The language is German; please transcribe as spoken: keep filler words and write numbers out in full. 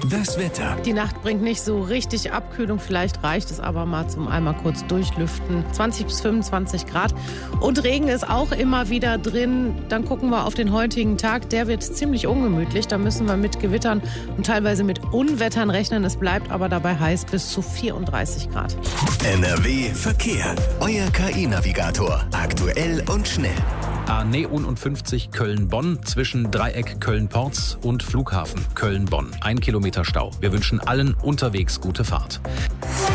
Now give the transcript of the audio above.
Das Wetter. Die Nacht bringt nicht so richtig Abkühlung, vielleicht reicht es aber mal zum einmal kurz durchlüften. zwanzig bis fünfundzwanzig Grad und Regen ist auch immer wieder drin. Dann gucken wir auf den heutigen Tag, der wird ziemlich ungemütlich. Da müssen wir mit Gewittern und teilweise mit Unwettern rechnen. Es bleibt aber dabei heiß bis zu vierunddreißig Grad. N R W Verkehr. Euer K I-Navigator. Aktuell und schnell. A neunundfünfzig Köln-Bonn zwischen Dreieck Köln-Porz und Flughafen Köln-Bonn. Ein Kilometer Stau. Wir wünschen allen unterwegs gute Fahrt.